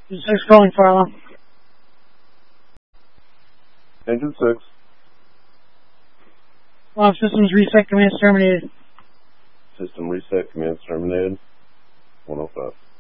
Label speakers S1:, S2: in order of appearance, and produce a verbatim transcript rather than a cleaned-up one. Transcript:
S1: six calling Farlow.
S2: Engine six.
S1: Launch systems reset, commands terminated.
S2: System reset, commands terminated. one oh five.